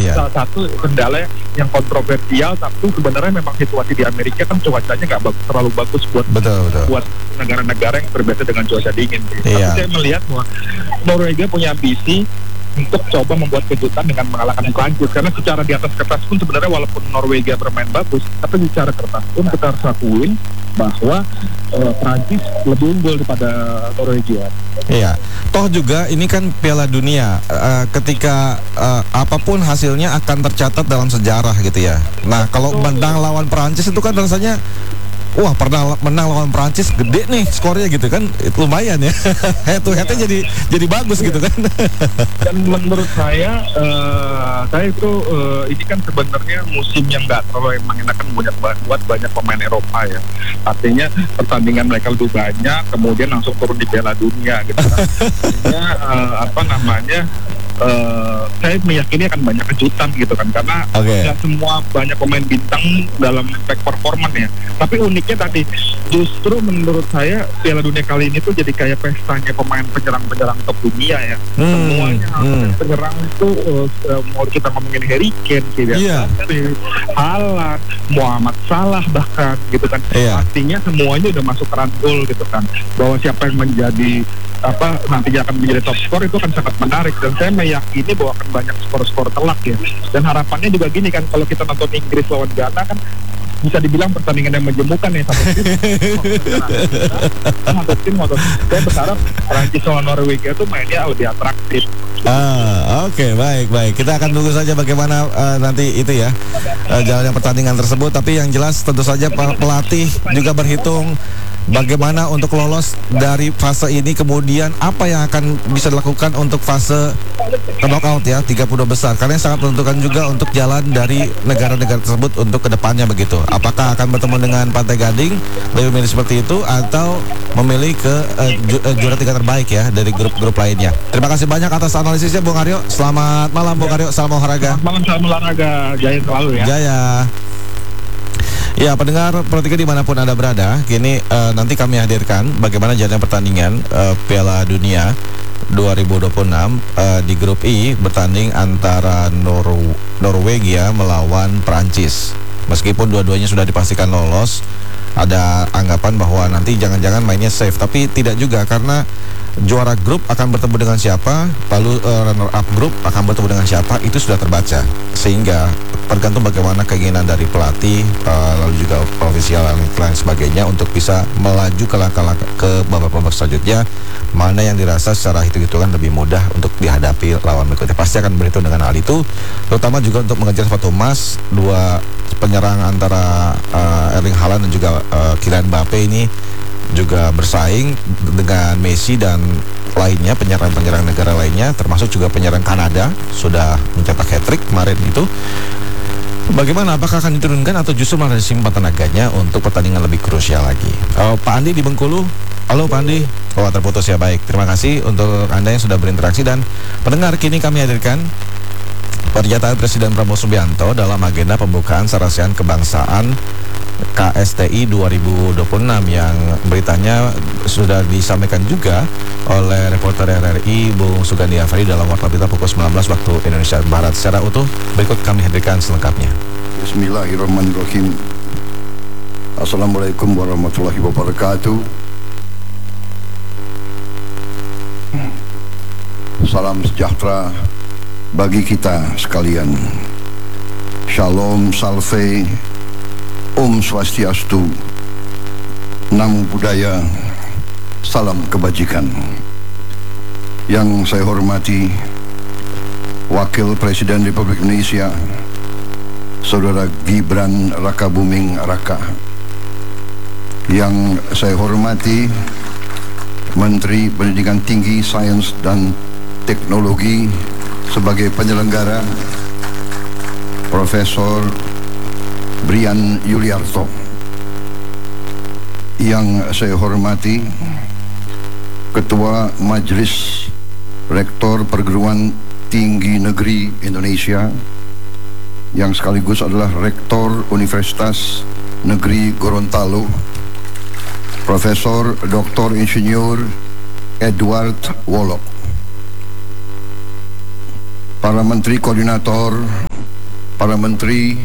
salah satu kendala yang kontroversial, tapi sebenarnya memang situasi di Amerika kan cuacanya nggak terlalu bagus buat negara-negara yang terbiasa dengan cuaca dingin. Tapi saya melihat bahwa Norwegia punya ambisi untuk coba membuat kejutan dengan mengalahkan Prancis, karena secara di atas kertas pun sebenarnya walaupun Norwegia bermain bagus, tapi secara kertas pun kita harus akuin bahwa Prancis lebih unggul daripada Norwegia. Iya, toh juga ini kan Piala Dunia, ketika apapun hasilnya akan tercatat dalam sejarah gitu ya. Nah, kalau menang lawan Prancis itu kan rasanya wah, pernah menang lawan Prancis gede nih skornya gitu kan, lumayan ya. Head to headnya jadi bagus gitu kan. Dan menurut saya itu ini kan sebenarnya musim yang nggak terlalu mengenakan buat banyak pemain Eropa ya. Artinya pertandingan mereka lebih banyak, kemudian langsung turun di Piala Dunia gitu kan. Artinya saya meyakini akan banyak kejutan gitu kan, karena nggak semua banyak pemain bintang dalam back performance ya. Tapi uniknya tadi, justru menurut saya Piala Dunia kali ini tuh jadi kayak pestanya pemain penyerang top dunia ya. Semuanya penyerang itu mau kita ngomongin Harry Kane, Haaland, Muhammad Salah bahkan gitu kan. Artinya semuanya udah masuk run goal gitu kan. Bahwa siapa yang menjadi nantinya akan menjadi top skor itu akan sangat menarik, dan saya meyakini bahwa akan banyak skor-skor telak ya. Dan harapannya juga gini kan, kalau kita nonton Inggris lawan Ghana kan bisa dibilang pertandingan yang menjemukan ya, satu tim. Saya berharap Prancis lawan Norwegia itu mainnya lebih atraktif. Oke, baik. Kita akan tunggu saja bagaimana nanti itu ya jalannya pertandingan tersebut. Tapi yang jelas tentu saja pelatih juga berhitung bagaimana untuk lolos dari fase ini, kemudian apa yang akan bisa dilakukan untuk fase knockout ya, 32 besar. Karena yang sangat menentukan juga untuk jalan dari negara-negara tersebut untuk kedepannya begitu. Apakah akan bertemu dengan Pantai Gading, lebih memilih seperti itu, atau memilih ke juara 3 terbaik ya dari grup-grup lainnya. Terima kasih banyak atas analisisnya Bung Aryo. Selamat malam Bung Aryo, salam olahraga. Selamat malam, salam olahraga, jaya selalu ya. Jaya. Ya, pendengar Pro3 dimanapun Anda berada, kini nanti kami hadirkan bagaimana jalannya pertandingan Piala Dunia 2026 di grup I, bertanding antara Norwegia melawan Prancis. Meskipun dua-duanya sudah dipastikan lolos, ada anggapan bahwa nanti jangan-jangan mainnya safe, tapi tidak juga, karena juara grup akan bertemu dengan siapa, lalu runner up grup akan bertemu dengan siapa, itu sudah terbaca. Sehingga tergantung bagaimana keinginan dari pelatih, lalu juga ofisial dan lain sebagainya untuk bisa melaju ke langkah-langkah ke babak-babak selanjutnya, mana yang dirasa secara hitung-hitungan lebih mudah untuk dihadapi lawan berikutnya. Pasti akan berhitung dengan hal itu, terutama juga untuk mengejar sepatu emas. Dua penyerang antara Erling Haaland dan juga Kylian Mbappe ini juga bersaing dengan Messi dan lainnya, penyerang-penyerang negara lainnya, termasuk juga penyerang Kanada sudah mencetak hat-trick kemarin itu. Bagaimana, apakah akan diturunkan atau justru malah disimpan tenaganya untuk pertandingan lebih krusial lagi? Pak Andi di Bengkulu. Halo Pak Andi. Terputus ya, baik. Terima kasih untuk Anda yang sudah berinteraksi. Dan pendengar, kini kami hadirkan pernyataan Presiden Prabowo Subianto dalam agenda pembukaan Sarasehan Kebangsaan KSTI 2026 yang beritanya sudah disampaikan juga oleh reporter RRI Bung Sugandi Afri dalam Warta Berita pukul 19 waktu Indonesia Barat. Secara utuh berikut kami hadirkan selengkapnya. Bismillahirrahmanirrahim. Assalamualaikum warahmatullahi wabarakatuh. Salam sejahtera bagi kita sekalian. Shalom, salve, Om Swastiastu, Namo Buddhaya, salam kebajikan. Yang saya hormati Wakil Presiden Republik Indonesia Saudara Gibran Rakabuming Raka. Yang saya hormati Menteri Pendidikan Tinggi, Sains dan Teknologi sebagai penyelenggara Profesor Brian Yuliarto. Yang saya hormati Ketua Majelis Rektor Perguruan Tinggi Negeri Indonesia, yang sekaligus adalah Rektor Universitas Negeri Gorontalo, Profesor Dr. Insinyur Edward Wolok. Para Menteri Koordinator para menteri,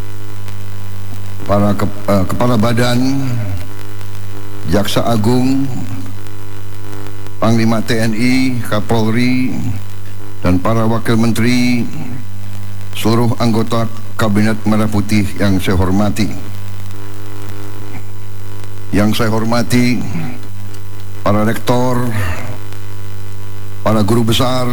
para kepala badan, Jaksa Agung, Panglima TNI, Kapolri, dan para wakil menteri, seluruh anggota Kabinet Merah Putih yang saya hormati. Yang saya hormati para rektor, para guru besar,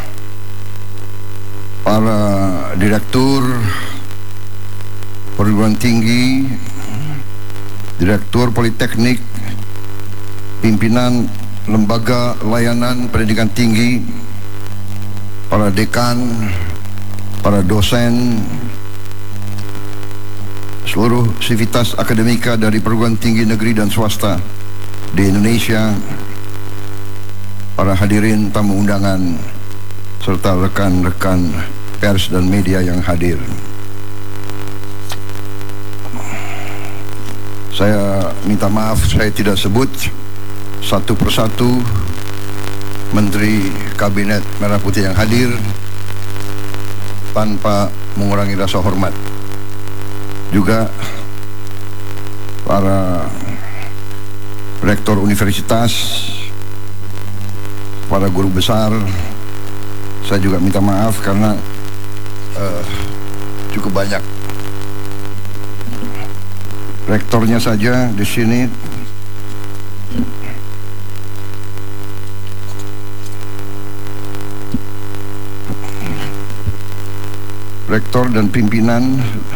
para direktur perguruan tinggi, direktur politeknik, pimpinan lembaga layanan pendidikan tinggi, para dekan, para dosen, seluruh sivitas akademika dari perguruan tinggi negeri dan swasta di Indonesia, para hadirin tamu undangan, serta rekan-rekan pers dan media yang hadir. Saya minta maaf saya tidak sebut satu persatu Menteri Kabinet Merah Putih yang hadir tanpa mengurangi rasa hormat. Juga para rektor universitas, para guru besar, saya juga minta maaf karena cukup banyak. Rektornya saja di sini rektor dan pimpinan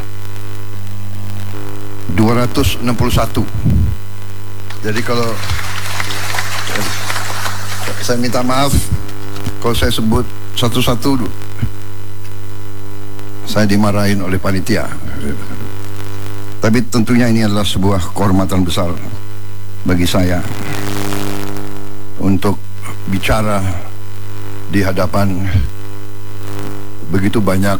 261. Jadi kalau saya minta maaf kalau saya sebut satu-satu, saya dimarahin oleh panitia. Tapi tentunya ini adalah sebuah kehormatan besar bagi saya untuk bicara di hadapan begitu banyak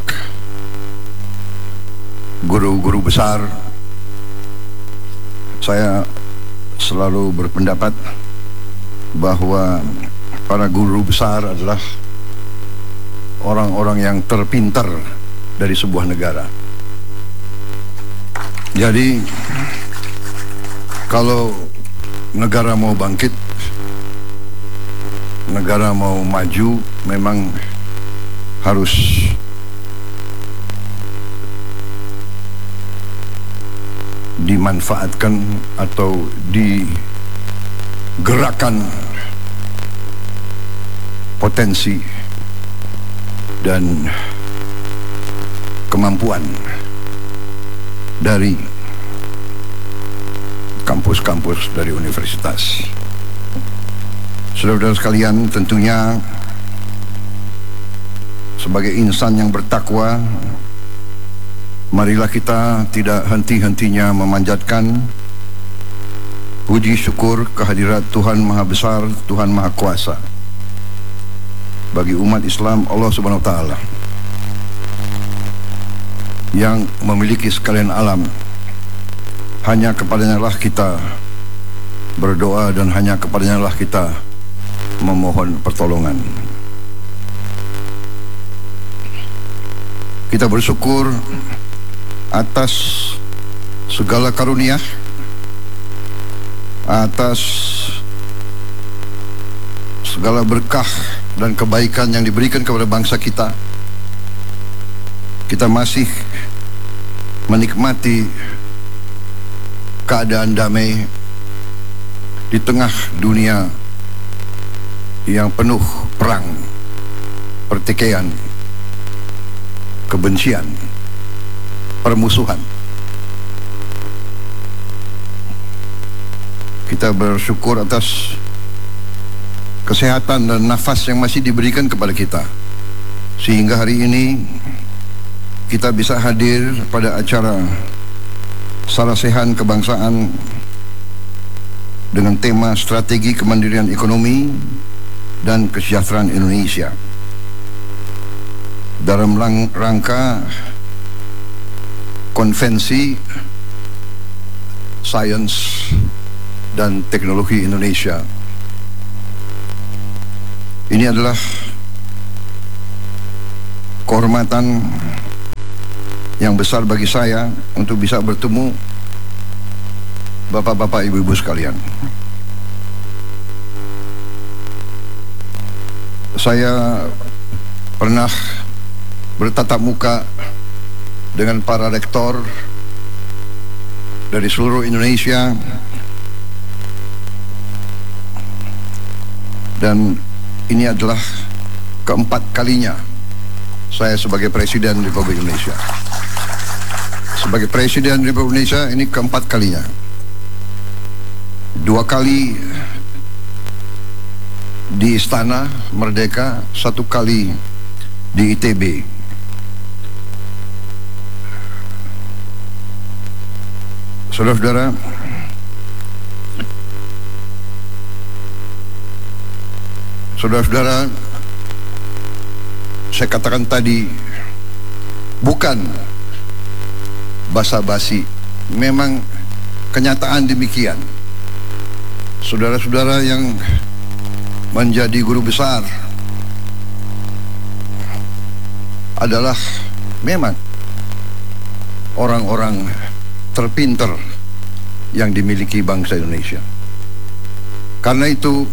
guru-guru besar. Saya selalu berpendapat bahwa para guru besar adalah orang-orang yang terpintar dari sebuah negara. Jadi kalau negara mau bangkit, negara mau maju, memang harus dimanfaatkan atau digerakkan potensi dan kemampuan dari kampus-kampus dari universitas. Saudara-saudara sekalian, tentunya sebagai insan yang bertakwa, marilah kita tidak henti-hentinya memanjatkan puji syukur kehadirat Tuhan Maha Besar, Tuhan Maha Kuasa bagi umat Islam Allah Subhanahu wa Ta'ala yang memiliki sekalian alam. Hanya kepadanya lah kita berdoa dan hanya kepadanya lah kita memohon pertolongan. Kita bersyukur atas segala karunia, atas segala berkah dan kebaikan yang diberikan kepada bangsa kita. Kita masih menikmati keadaan damai di tengah dunia yang penuh perang, pertikaian, kebencian, permusuhan. Kita bersyukur atas kesehatan dan nafas yang masih diberikan kepada kita, sehingga hari ini kita bisa hadir pada acara Sarasehan Kebangsaan dengan tema Strategi Kemandirian Ekonomi dan Kesejahteraan Indonesia dalam rangka Konvensi Sains dan Teknologi Indonesia. Ini adalah kehormatan yang besar bagi saya untuk bisa bertemu bapak-bapak, ibu-ibu sekalian. Saya pernah bertatap muka dengan para rektor dari seluruh Indonesia, dan ini adalah keempat kalinya saya sebagai Presiden Republik Indonesia. Sebagai Presiden Republik Indonesia ini keempat kalinya. 2 kali di Istana Merdeka, 1 kali di ITB. Saudara-saudara, saya katakan tadi, bukan basa-basi, memang kenyataan demikian. Saudara-saudara yang menjadi guru besar adalah memang orang-orang terpinter yang dimiliki bangsa Indonesia. Karena itu,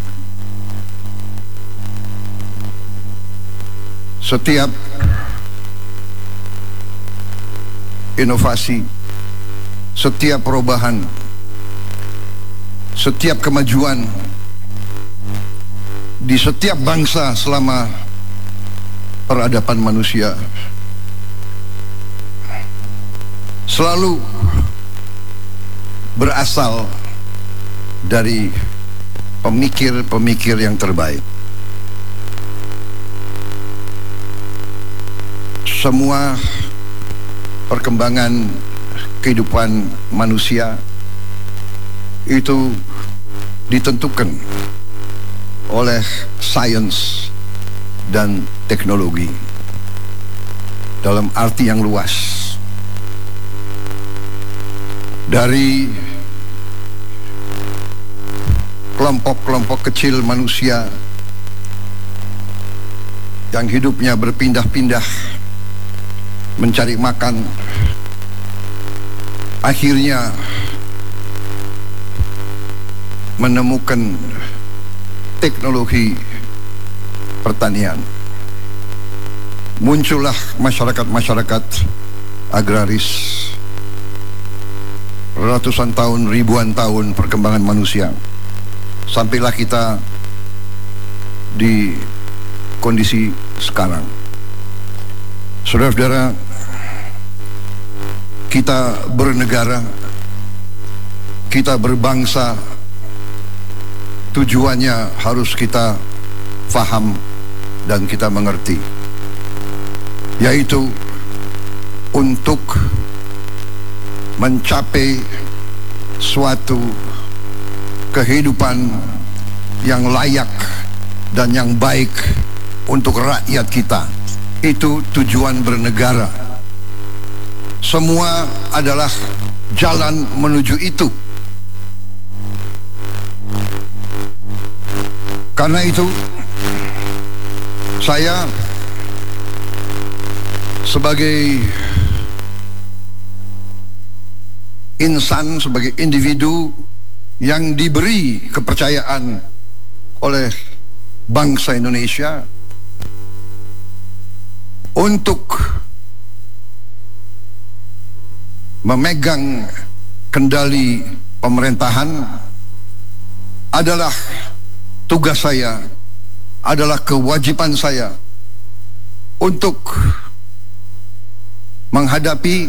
setiap inovasi, setiap perubahan, setiap kemajuan di setiap bangsa selama peradaban manusia selalu berasal dari pemikir-pemikir yang terbaik. Semua perkembangan kehidupan manusia itu ditentukan oleh sains dan teknologi dalam arti yang luas. Dari kelompok-kelompok kecil manusia yang hidupnya berpindah-pindah mencari makan, akhirnya menemukan teknologi pertanian. Muncullah masyarakat-masyarakat agraris. Ratusan tahun, ribuan tahun perkembangan manusia, sampailah kita di kondisi sekarang. Saudara-saudara, kita bernegara, kita berbangsa, tujuannya harus kita faham dan kita mengerti, yaitu untuk mencapai suatu kehidupan yang layak dan yang baik untuk rakyat kita. Itu tujuan bernegara. Semua adalah jalan menuju itu. Karena itu, saya sebagai insan, sebagai individu yang diberi kepercayaan oleh bangsa Indonesia untuk memegang kendali pemerintahan, adalah tugas saya, adalah kewajiban saya untuk menghadapi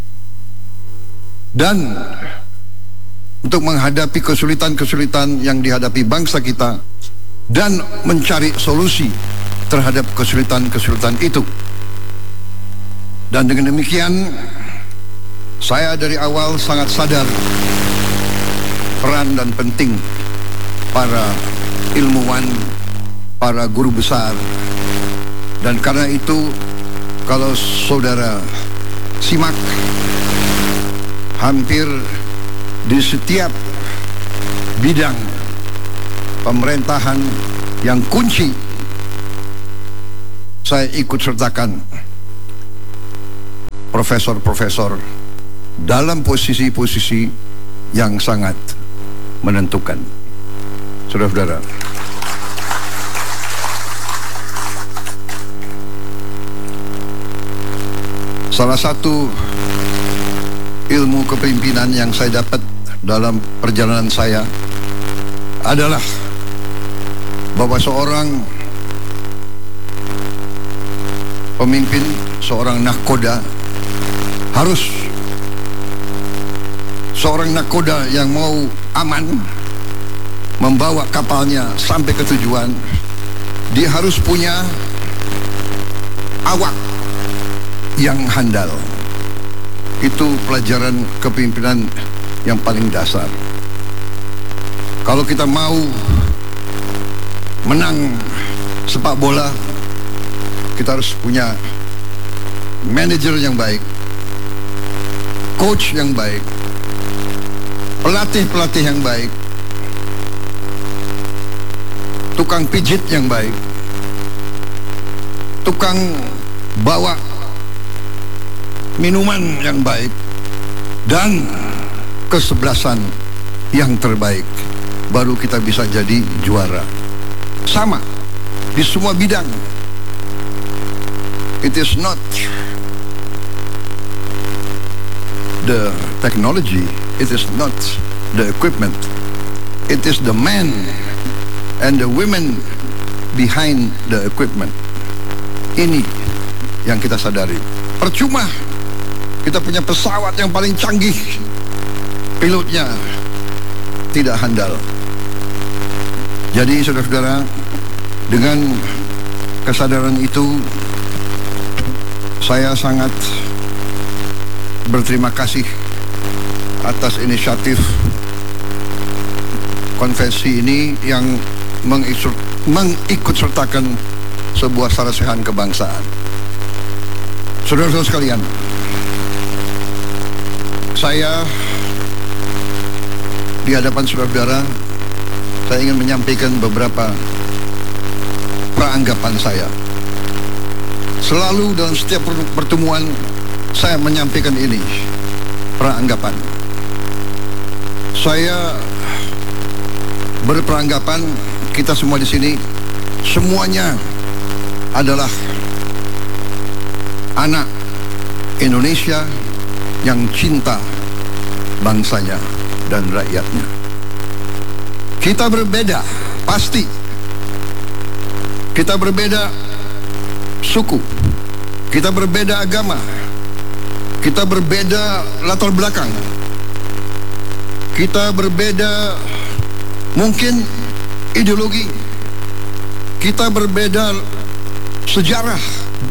dan untuk menghadapi kesulitan-kesulitan yang dihadapi bangsa kita dan mencari solusi terhadap kesulitan-kesulitan itu. Dan dengan demikian, saya dari awal sangat sadar peran dan penting para ilmuwan, para guru besar. Dan karena itu, kalau saudara simak, hampir di setiap bidang pemerintahan yang kunci, saya ikut sertakan. profesor-profesor dalam posisi-posisi yang sangat menentukan. Saudara-saudara, salah satu ilmu kepemimpinan yang saya dapat dalam perjalanan saya adalah bahwa seorang pemimpin, seorang nahkoda harus seorang nahkoda yang mau aman membawa kapalnya sampai ke tujuan, dia harus punya awak yang handal. Itu pelajaran kepemimpinan yang paling dasar. Kalau kita mau menang sepak bola, kita harus punya manajer yang baik, coach yang baik, pelatih-pelatih yang baik, tukang pijit yang baik, tukang bawa minuman yang baik, dan kesebelasan yang terbaik. Baru kita bisa jadi juara. Sama di semua bidang. It is not the technology, it is not the equipment, it is the men and the women behind the equipment. Ini yang kita sadari. Percuma kita punya pesawat yang paling canggih, pilotnya tidak handal. Jadi saudara-saudara, dengan kesadaran itu saya sangat berterima kasih atas inisiatif konvensi ini yang mengikut sertakan sebuah sarasehan kebangsaan. Saudara-saudara sekalian, saya di hadapan saudara-saudara, saya ingin menyampaikan beberapa peranggapan saya. Selalu dalam setiap pertemuan saya menyampaikan ini, peranggapan. Saya berperanggapan kita semua di sini semuanya adalah anak Indonesia yang cinta bangsanya dan rakyatnya. Kita berbeda, pasti. Kita berbeda suku, kita berbeda agama, kita berbeda latar belakang, kita berbeda mungkin ideologi, kita berbeda sejarah,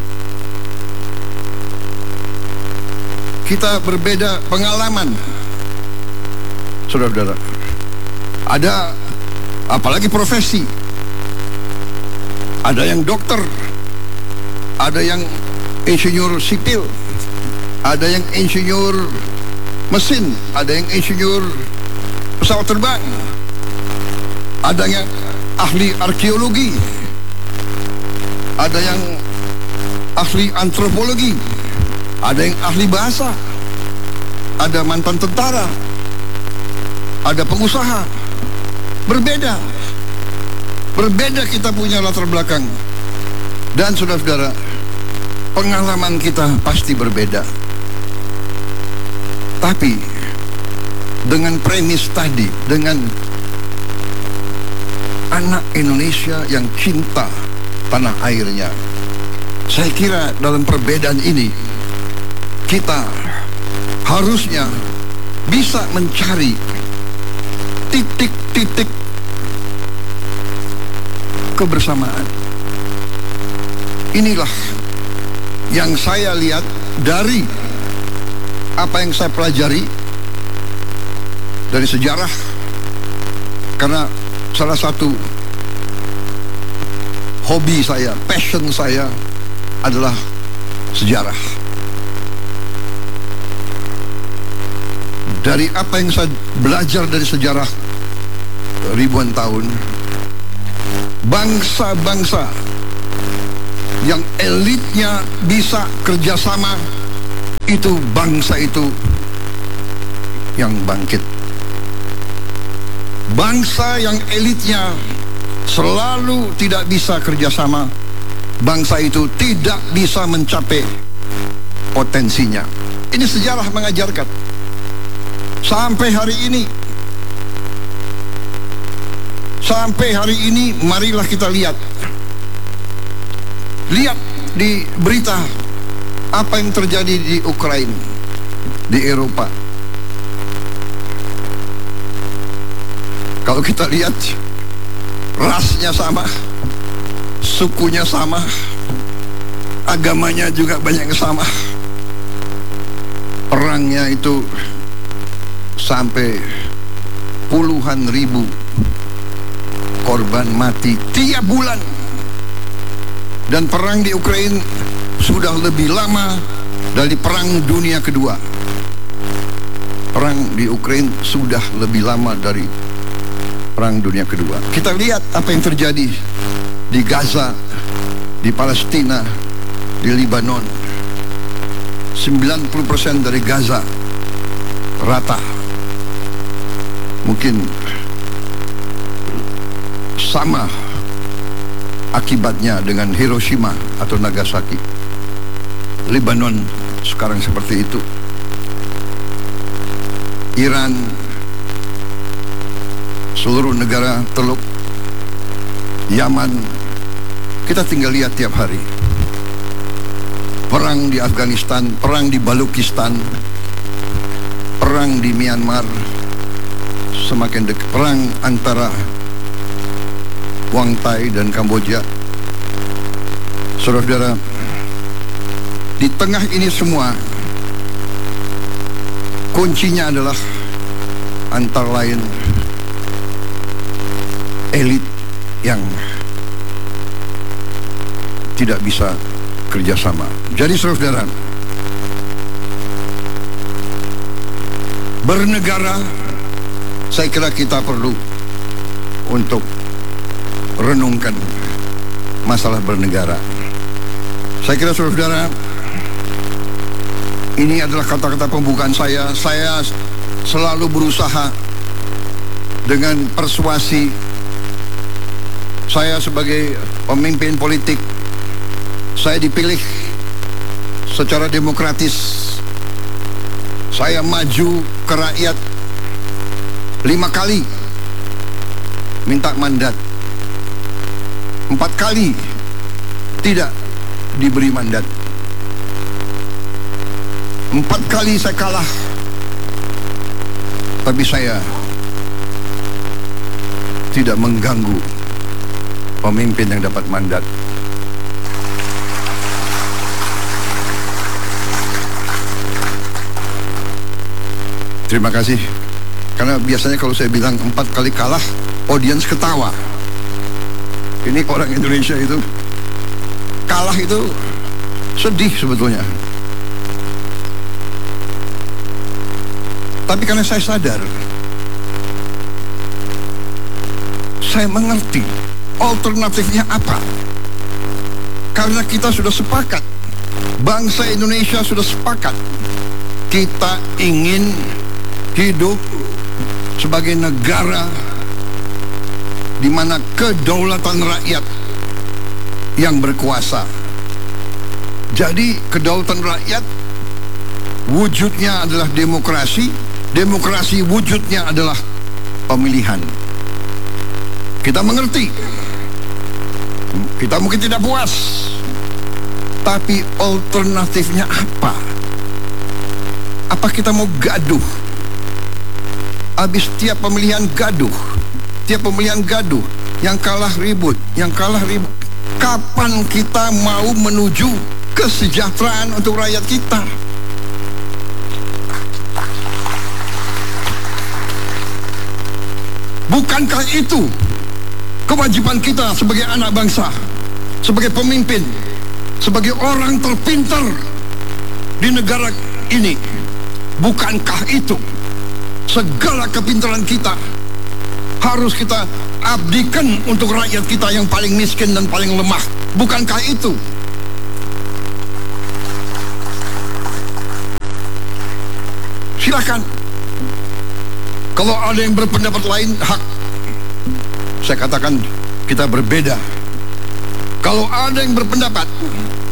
kita berbeda pengalaman. Saudara-saudara, ada apalagi profesi, ada yang dokter, ada yang insinyur sipil, ada yang insinyur mesin, ada yang insinyur pesawat terbang, ada yang ahli arkeologi, ada yang ahli antropologi, ada yang ahli bahasa, ada mantan tentara, ada pengusaha. Berbeda kita punya latar belakang. Dan saudara-saudara, pengalaman kita pasti berbeda. Tapi dengan premis tadi, dengan anak Indonesia yang cinta tanah airnya, saya kira dalam perbedaan ini kita harusnya bisa mencari titik-titik kebersamaan. Inilah yang saya lihat dari apa yang saya pelajari dari sejarah, karena salah satu hobi saya, passion saya adalah sejarah. Dari apa yang saya belajar dari sejarah ribuan tahun, bangsa-bangsa yang elitnya bisa kerjasama itu bangsa itu yang bangkit. Bangsa yang elitnya selalu tidak bisa kerjasama, bangsa itu tidak bisa mencapai potensinya. Ini sejarah mengajarkan. Sampai hari ini marilah kita lihat di berita apa yang terjadi di Ukraina, di Eropa. Kalau kita lihat, rasnya sama, sukunya sama, agamanya juga banyak yang sama. Perangnya itu sampai puluhan ribu korban mati tiap bulan. Dan perang di Ukraina sudah lebih lama dari Perang Dunia Kedua. Perang di Ukraina sudah lebih lama dari Perang Dunia Kedua. Kita lihat apa yang terjadi di Gaza, di Palestina, di Lebanon. 90% dari Gaza rata. Mungkin sama akibatnya dengan Hiroshima atau Nagasaki. Lebanon sekarang seperti itu. Iran, seluruh negara Teluk, Yaman, kita tinggal lihat tiap hari. Perang di Afghanistan, perang di Balukistan, perang di Myanmar, semakin dekat. Perang antara Wang Tai dan Kamboja. Saudara-saudara, di tengah ini semua, kuncinya adalah antara lain elit yang tidak bisa kerjasama. Jadi saudara, bernegara, saya kira kita perlu untuk renungkan masalah bernegara. Saya kira saudara, ini adalah kata-kata pembukaan saya. Saya selalu berusaha dengan persuasi. Saya sebagai pemimpin politik, saya dipilih secara demokratis. Saya maju ke rakyat 5 kali minta mandat, 4 kali tidak diberi mandat, 4 kali saya kalah, tapi saya tidak mengganggu pemimpin yang dapat mandat. Terima kasih. Karena biasanya kalau saya bilang 4 kali kalah, audiens ketawa. Ini orang Indonesia itu kalah itu sedih sebetulnya. Tapi karena saya sadar, saya mengerti alternatifnya apa. Karena kita sudah sepakat, bangsa Indonesia sudah sepakat, kita ingin hidup sebagai negara di mana kedaulatan rakyat yang berkuasa. Jadi kedaulatan rakyat wujudnya adalah demokrasi, demokrasi wujudnya adalah pemilihan. Kita mengerti, kita mungkin tidak puas, tapi alternatifnya apa? Apa kita mau gaduh? Habis tiap pemilihan gaduh, tiap pemilihan gaduh, yang kalah ribut, yang kalah ribut. Kapan kita mau menuju kesejahteraan untuk rakyat kita? Bukankah itu kewajiban kita sebagai anak bangsa, sebagai pemimpin, sebagai orang terpintar di negara ini? Bukankah itu segala kepintaran kita harus kita abdikan untuk rakyat kita yang paling miskin dan paling lemah? Bukankah itu silakan. Kalau ada yang berpendapat lain, hak. Saya katakan kita berbeda. Kalau ada yang berpendapat